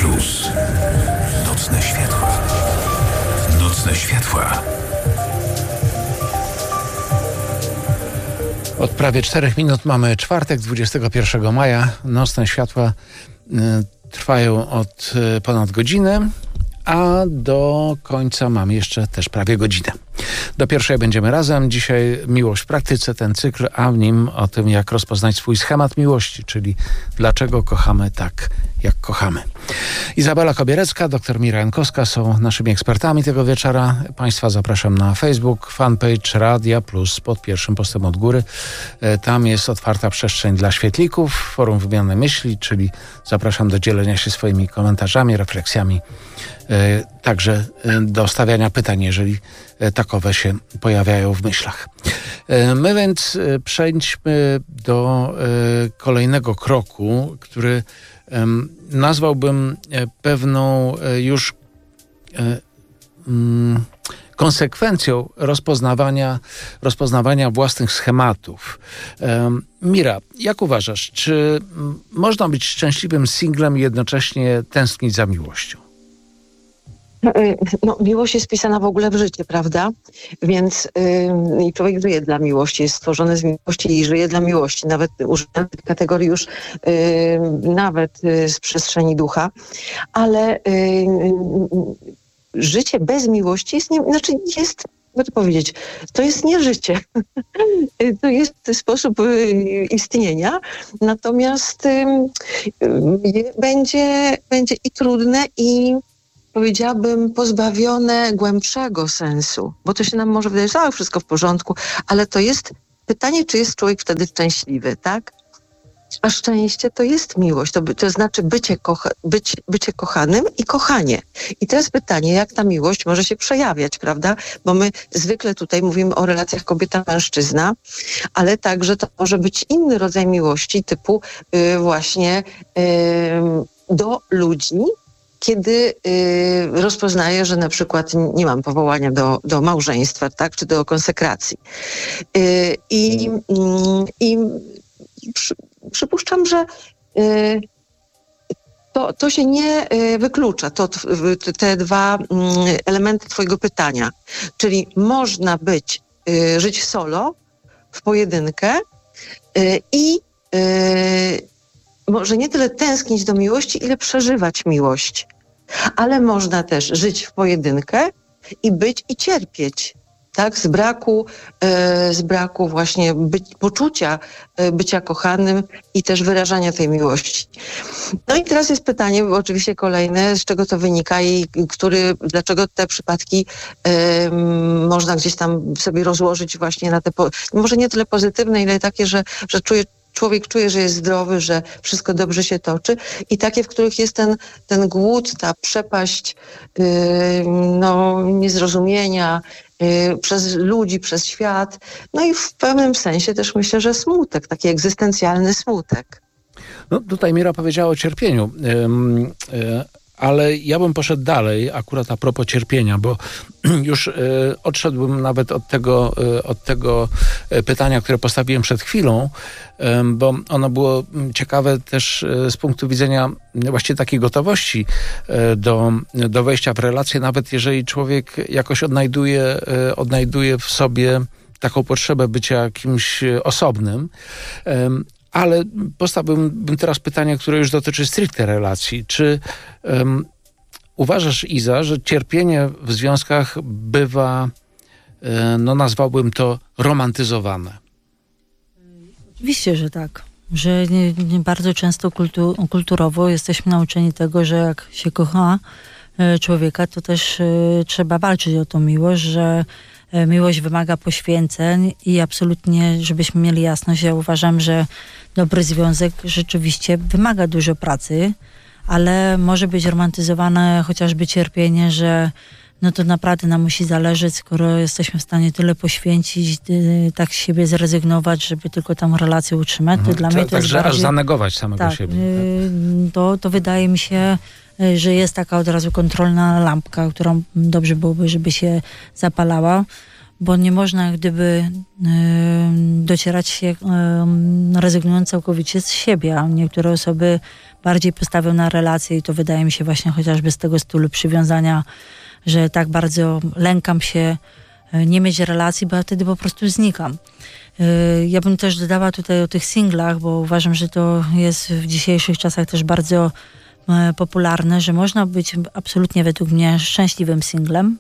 Plus. Nocne światła. Nocne światła. Od prawie 4 minut mamy czwartek, 21 maja. Nocne światła trwają od ponad godziny, a do końca mamy jeszcze też prawie godzinę. Do pierwszej będziemy razem. Dzisiaj Miłość w praktyce, ten cykl, a w nim o tym, jak rozpoznać swój schemat miłości, czyli dlaczego kochamy tak, jak kochamy. Izabela Kobierecka, dr Mira Jankowska są naszymi ekspertami tego wieczora. Państwa zapraszam na Facebook, fanpage Radia Plus pod pierwszym postem od góry. Tam jest otwarta przestrzeń dla świetlików, forum wymiany myśli, czyli zapraszam do dzielenia się swoimi komentarzami, refleksjami, także do stawiania pytań, jeżeli takowe się pojawiają w myślach. My więc przejdźmy do kolejnego kroku, który nazwałbym pewną już konsekwencją rozpoznawania własnych schematów. Mira, jak uważasz, czy można być szczęśliwym singlem i jednocześnie tęsknić za miłością? No, miłość jest wpisana w ogóle w życie, prawda? Więc i człowiek żyje dla miłości, jest stworzony z miłości i żyje dla miłości. Nawet używam tej kategorii już nawet z przestrzeni ducha. Ale życie bez miłości jakby to powiedzieć, to jest nie życie. To jest sposób istnienia. Natomiast będzie i trudne, i powiedziałabym pozbawione głębszego sensu, bo to się nam może wydawać, że wszystko w porządku, ale to jest pytanie, czy jest człowiek wtedy szczęśliwy, tak? A szczęście to jest miłość, to znaczy bycie kochanym i kochanie. I teraz pytanie, jak ta miłość może się przejawiać, prawda? Bo my zwykle tutaj mówimy o relacjach kobieta-mężczyzna, ale także to może być inny rodzaj miłości, typu właśnie do ludzi, kiedy rozpoznaję, że na przykład nie mam powołania do małżeństwa, tak, czy do konsekracji. Przypuszczam, że to się nie wyklucza, te dwa elementy twojego pytania. Czyli można żyć solo, w pojedynkę i może nie tyle tęsknić do miłości, ile przeżywać miłość. Ale można też żyć w pojedynkę i cierpieć, tak? Z braku właśnie poczucia bycia kochanym i też wyrażania tej miłości. No i teraz jest pytanie, oczywiście kolejne, z czego to wynika i dlaczego te przypadki można gdzieś tam sobie rozłożyć właśnie na te, może nie tyle pozytywne, ile takie, że człowiek czuje, że jest zdrowy, że wszystko dobrze się toczy, i takie, w których jest ten głód, ta przepaść niezrozumienia przez ludzi, przez świat. No i w pewnym sensie też myślę, że smutek, taki egzystencjalny smutek. No tutaj Mira powiedziała o cierpieniu, ale ja bym poszedł dalej, akurat a propos cierpienia, bo już odszedłbym nawet od tego pytania, które postawiłem przed chwilą, bo ono było ciekawe też z punktu widzenia właściwie takiej gotowości do wejścia w relacje, nawet jeżeli człowiek jakoś odnajduje w sobie taką potrzebę bycia kimś osobnym. Ale postawiłbym teraz pytanie, które już dotyczy stricte relacji. Czy uważasz, Iza, że cierpienie w związkach bywa, nazwałbym to, romantyzowane? Oczywiście, że tak. Że nie bardzo często kulturowo jesteśmy nauczeni tego, że jak się kocha człowieka, to też trzeba walczyć o tą miłość, że miłość wymaga poświęceń i absolutnie, żebyśmy mieli jasność, ja uważam, że dobry związek rzeczywiście wymaga dużo pracy, ale może być romantyzowane chociażby cierpienie, że to naprawdę nam musi zależeć, skoro jesteśmy w stanie tyle poświęcić, tak z siebie zrezygnować, żeby tylko tam relację utrzymać. To dla mnie to jest bardziej... aż zanegować samego siebie. To wydaje mi się, że jest taka od razu kontrolna lampka, którą dobrze byłoby, żeby się zapalała. bo nie można jak gdyby docierać się, rezygnując całkowicie z siebie, a niektóre osoby bardziej postawią na relacje i to wydaje mi się właśnie chociażby z tego stylu przywiązania, że tak bardzo lękam się nie mieć relacji, bo ja wtedy po prostu znikam. Ja bym też dodała tutaj o tych singlach, bo uważam, że to jest w dzisiejszych czasach też bardzo popularne, że można być absolutnie według mnie szczęśliwym singlem,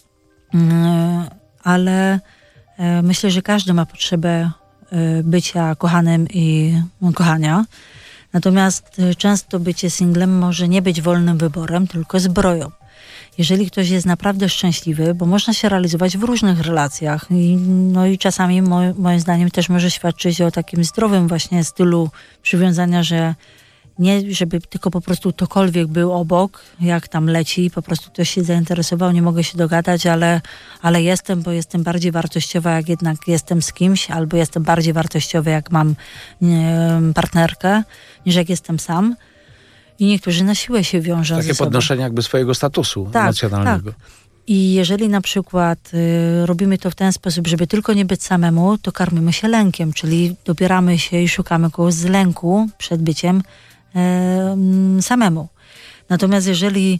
ale myślę, że każdy ma potrzebę bycia kochanym i kochania. Natomiast często bycie singlem może nie być wolnym wyborem, tylko zbroją. Jeżeli ktoś jest naprawdę szczęśliwy, bo można się realizować w różnych relacjach i czasami moim zdaniem też może świadczyć o takim zdrowym właśnie stylu przywiązania, że nie żeby tylko po prostu ktokolwiek był obok, jak tam leci, po prostu ktoś się zainteresował, nie mogę się dogadać, ale jestem, bo jestem bardziej wartościowa, jak jednak jestem z kimś, albo jestem bardziej wartościowy, jak mam partnerkę, niż jak jestem sam. I niektórzy na siłę się wiążą Takie ze sobą. podnoszenie jakby swojego statusu emocjonalnego. Tak. I jeżeli na przykład robimy to w ten sposób, żeby tylko nie być samemu, to karmimy się lękiem, czyli dobieramy się i szukamy kogoś z lęku przed byciem samemu. Natomiast jeżeli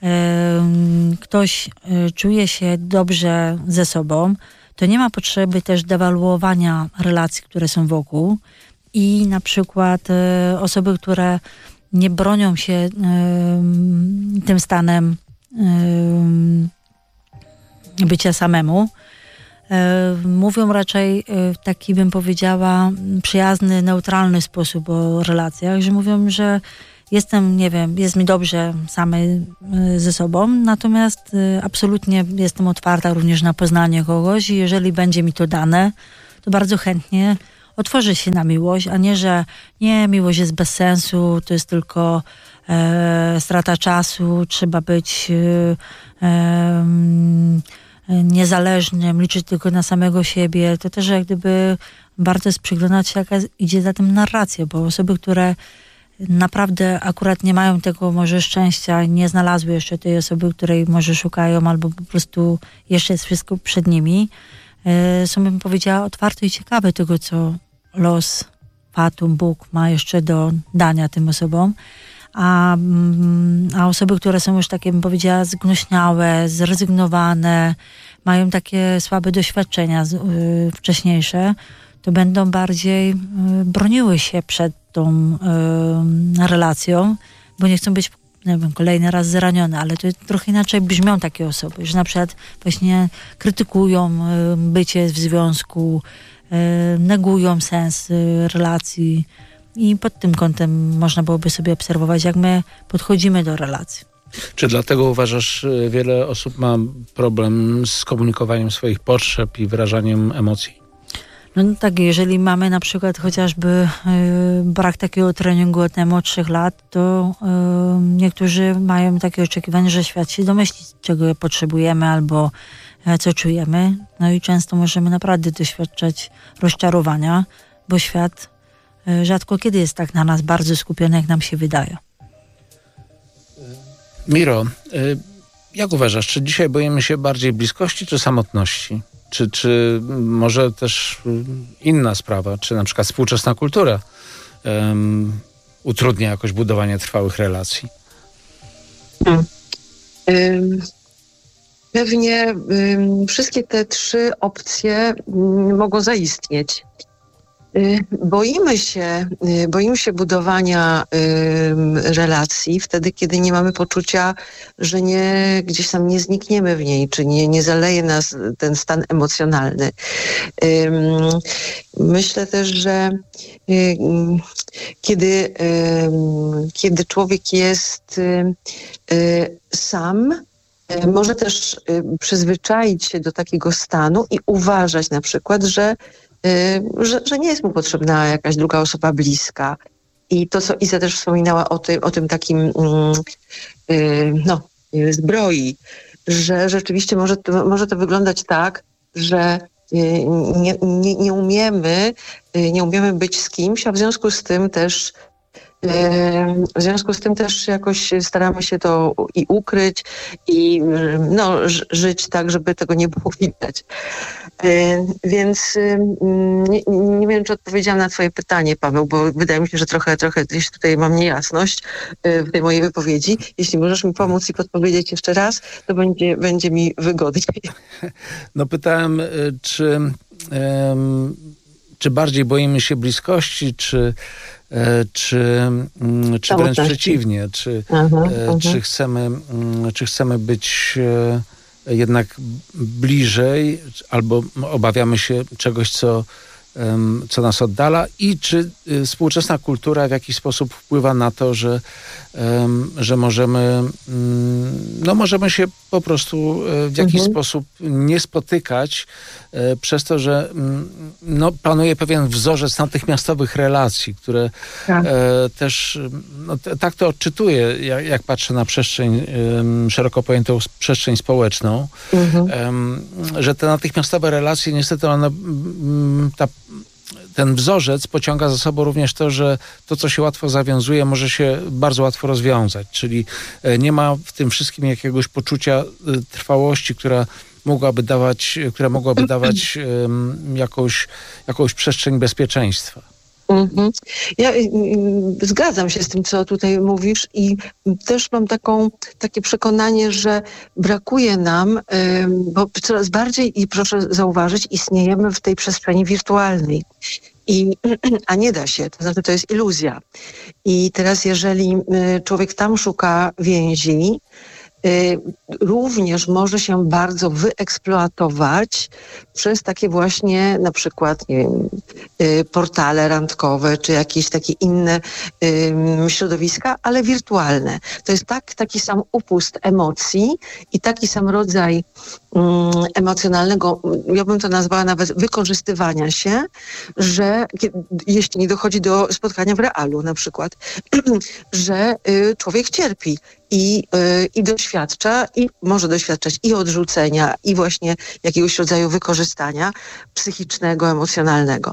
ktoś czuje się dobrze ze sobą, to nie ma potrzeby też dewaluowania relacji, które są wokół i na przykład osoby, które nie bronią się tym stanem bycia samemu, mówią raczej w taki, bym powiedziała, przyjazny, neutralny sposób o relacjach, że mówią, że jestem, nie wiem, jest mi dobrze samej ze sobą, natomiast absolutnie jestem otwarta również na poznanie kogoś i jeżeli będzie mi to dane, to bardzo chętnie otworzę się na miłość, a nie, że nie, miłość jest bez sensu, to jest tylko strata czasu, trzeba być niezależnym, liczyć tylko na samego siebie. To też jak gdyby warto jest przyglądać się, jaka idzie za tym narracja, bo osoby, które naprawdę akurat nie mają tego może szczęścia, nie znalazły jeszcze tej osoby, której może szukają, albo po prostu jeszcze jest wszystko przed nimi, są, bym powiedziała, otwarte i ciekawe tego, co los, fatum, Bóg ma jeszcze do dania tym osobom. A osoby, które są już takie, bym powiedziała, zgnuśniałe, zrezygnowane, mają takie słabe doświadczenia wcześniejsze, to będą bardziej broniły się przed tą relacją, bo nie chcą być, nie wiem, kolejny raz zranione, ale to trochę inaczej brzmią takie osoby, że na przykład właśnie krytykują bycie w związku, negują sens relacji i pod tym kątem można byłoby sobie obserwować, jak my podchodzimy do relacji. Czy dlatego uważasz, wiele osób ma problem z komunikowaniem swoich potrzeb i wyrażaniem emocji? No tak, jeżeli mamy na przykład chociażby brak takiego treningu od najmłodszych lat, to niektórzy mają takie oczekiwanie, że świat się domyśli, czego potrzebujemy albo co czujemy. No i często możemy naprawdę doświadczać rozczarowania, bo świat rzadko kiedy jest tak na nas bardzo skupiony, jak nam się wydaje. Miro, jak uważasz, czy dzisiaj boimy się bardziej bliskości czy samotności? Czy może też inna sprawa, czy na przykład współczesna kultura utrudnia jakoś budowanie trwałych relacji? Pewnie wszystkie te trzy opcje mogą zaistnieć. Boimy się budowania relacji wtedy, kiedy nie mamy poczucia, że gdzieś tam nie znikniemy w niej, czy nie zaleje nas ten stan emocjonalny. Myślę też, że kiedy człowiek jest sam, może też przyzwyczaić się do takiego stanu i uważać na przykład, że nie jest mu potrzebna jakaś druga osoba bliska. I to, co Iza też wspominała o tym takim zbroi, że rzeczywiście może to wyglądać tak, że nie umiemy być z kimś, a w związku z tym też W związku z tym też jakoś staramy się to i ukryć, i żyć tak, żeby tego nie było widać. Więc nie wiem, czy odpowiedziałam na twoje pytanie, Paweł, bo wydaje mi się, że trochę gdzieś tutaj mam niejasność w tej mojej wypowiedzi. Jeśli możesz mi pomóc i podpowiedzieć jeszcze raz, to będzie mi wygodniej. No pytałem, czy bardziej boimy się bliskości, czy wręcz przeciwnie, czy chcemy być jednak bliżej, albo obawiamy się czegoś, co nas oddala, i czy współczesna kultura w jakiś sposób wpływa na to, że możemy się po prostu w jakiś sposób nie spotykać, przez to, że panuje pewien wzorzec natychmiastowych relacji, które też tak to odczytuję, jak patrzę na przestrzeń, szeroko pojętą przestrzeń społeczną, że te natychmiastowe relacje, niestety ten wzorzec pociąga za sobą również to, że to, co się łatwo zawiązuje, może się bardzo łatwo rozwiązać. Czyli nie ma w tym wszystkim jakiegoś poczucia trwałości, która mogłaby dawać jakąś przestrzeń bezpieczeństwa. Ja zgadzam się z tym, co tutaj mówisz, i też mam takie przekonanie, że brakuje nam, bo coraz bardziej, i proszę zauważyć, istniejemy w tej przestrzeni wirtualnej. A nie da się, to znaczy to jest iluzja. I teraz jeżeli człowiek tam szuka więzi, również może się bardzo wyeksploatować przez takie właśnie na przykład, nie wiem, portale randkowe, czy jakieś takie inne środowiska, ale wirtualne. To jest taki sam upust emocji i taki sam rodzaj emocjonalnego, ja bym to nazwała nawet wykorzystywania się, że jeśli nie dochodzi do spotkania w realu na przykład, że człowiek cierpi i doświadcza, i może doświadczać i odrzucenia, i właśnie jakiegoś rodzaju wykorzystania psychicznego, emocjonalnego.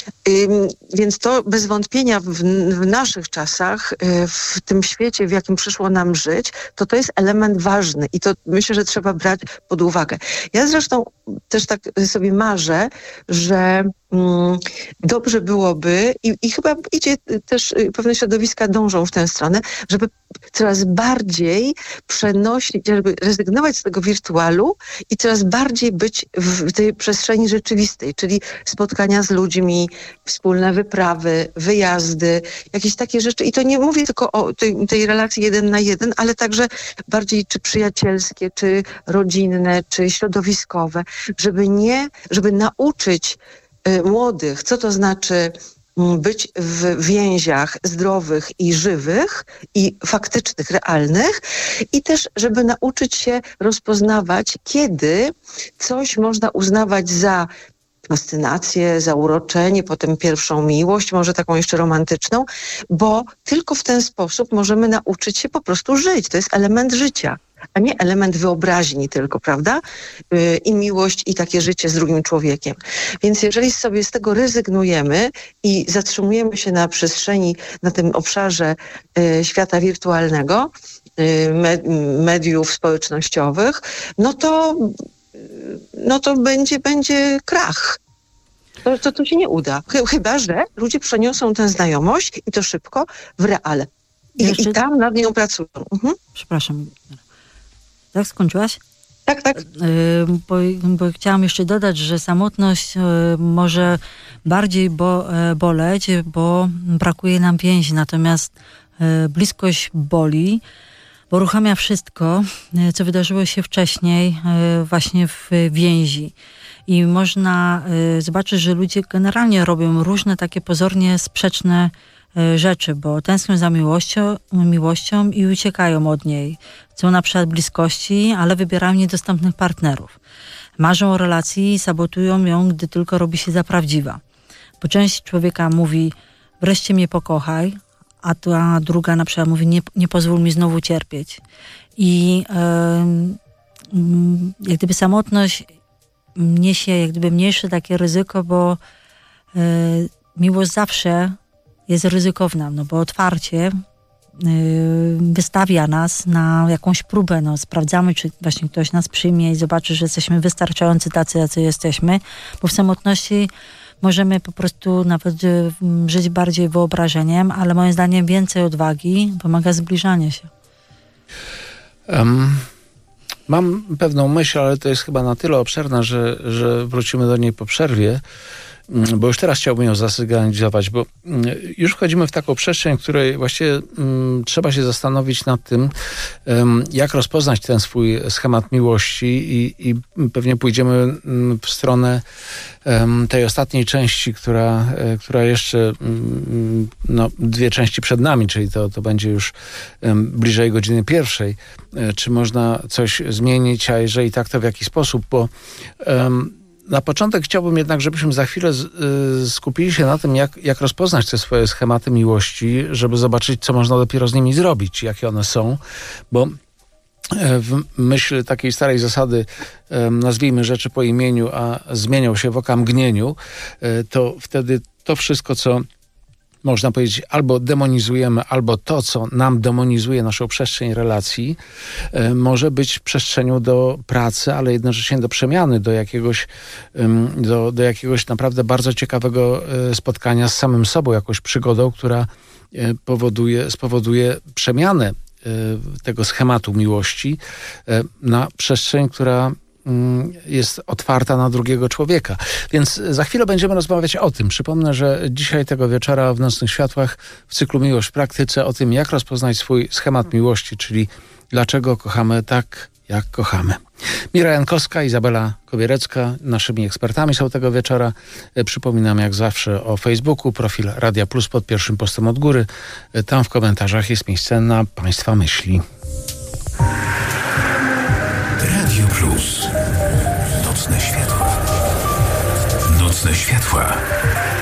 Więc to bez wątpienia w naszych czasach, w tym świecie, w jakim przyszło nam żyć, to jest element ważny i to myślę, że trzeba brać pod uwagę. Ja zresztą też tak sobie marzę, że dobrze byłoby i chyba idzie też, pewne środowiska dążą w tę stronę, żeby coraz bardziej przenosić, żeby rezygnować z tego wirtualu i coraz bardziej być w tej przestrzeni rzeczywistej, czyli spotkania z ludźmi, wspólne wyprawy, wyjazdy, jakieś takie rzeczy. I to nie mówię tylko o tej relacji 1 na 1, ale także bardziej czy przyjacielskie, czy rodzinne, czy środowiskowe, żeby nauczyć młodych, co to znaczy być w więziach zdrowych i żywych i faktycznych, realnych, i też, żeby nauczyć się rozpoznawać, kiedy coś można uznawać za fascynację, zauroczenie, potem pierwszą miłość, może taką jeszcze romantyczną, bo tylko w ten sposób możemy nauczyć się po prostu żyć. To jest element życia, a nie element wyobraźni tylko, prawda? I miłość, i takie życie z drugim człowiekiem. Więc jeżeli sobie z tego rezygnujemy i zatrzymujemy się na przestrzeni, na tym obszarze świata wirtualnego, mediów społecznościowych, no to będzie krach. To się nie uda. Chyba że ludzie przeniosą tę znajomość i to szybko w reale. I tam nad nią pracują. Przepraszam. Tak, skończyłaś? Tak. Bo chciałam jeszcze dodać, że samotność może bardziej boleć, bo brakuje nam więzi. Natomiast bliskość boli, bo uruchamia wszystko, co wydarzyło się wcześniej właśnie w więzi. I można zobaczyć, że ludzie generalnie robią różne takie pozornie sprzeczne rzeczy, bo tęsknią za miłością i uciekają od niej. Chcą na przykład bliskości, ale wybierają niedostępnych partnerów. Marzą o relacji i sabotują ją, gdy tylko robi się za prawdziwa. Bo część człowieka mówi, wreszcie mnie pokochaj, a ta druga na przykład mówi, nie pozwól mi znowu cierpieć. I jak gdyby samotność niesie jak gdyby mniejsze takie ryzyko, bo miłość zawsze jest ryzykowna, no bo otwarcie wystawia nas na jakąś próbę. No, sprawdzamy, czy właśnie ktoś nas przyjmie i zobaczy, że jesteśmy wystarczający tacy, jacy jesteśmy, bo w samotności możemy po prostu nawet żyć bardziej wyobrażeniem, ale moim zdaniem więcej odwagi pomaga zbliżanie się. Mam pewną myśl, ale to jest chyba na tyle obszerna, że wrócimy do niej po przerwie, bo już teraz chciałbym ją zasygnalizować, bo już wchodzimy w taką przestrzeń, w której właściwie trzeba się zastanowić nad tym, jak rozpoznać ten swój schemat miłości i pewnie pójdziemy w stronę tej ostatniej części, która jeszcze 2 części przed nami, czyli to będzie już bliżej godziny 1. Czy można coś zmienić, a jeżeli tak, to w jaki sposób, bo na początek chciałbym jednak, żebyśmy za chwilę skupili się na tym, jak rozpoznać te swoje schematy miłości, żeby zobaczyć, co można dopiero z nimi zrobić, jakie one są, bo w myśl takiej starej zasady nazwijmy rzeczy po imieniu, a zmienią się w okamgnieniu, to wtedy to wszystko, co można powiedzieć, albo demonizujemy, albo to, co nam demonizuje naszą przestrzeń relacji, może być przestrzenią do pracy, ale jednocześnie do przemiany, do jakiegoś naprawdę bardzo ciekawego spotkania z samym sobą, jakąś przygodą, która spowoduje przemianę tego schematu miłości na przestrzeń, która jest otwarta na drugiego człowieka. Więc za chwilę będziemy rozmawiać o tym. Przypomnę, że dzisiaj tego wieczora w Nocnych Światłach w cyklu Miłość w praktyce o tym, jak rozpoznać swój schemat miłości, czyli dlaczego kochamy tak, jak kochamy. Mira Jankowska, Izabela Kobierecka naszymi ekspertami są tego wieczora. Przypominam jak zawsze o Facebooku, profil Radia Plus pod pierwszym postem od góry. Tam w komentarzach jest miejsce na Państwa myśli. Radio Plus. Nocne światła. Nocne światła.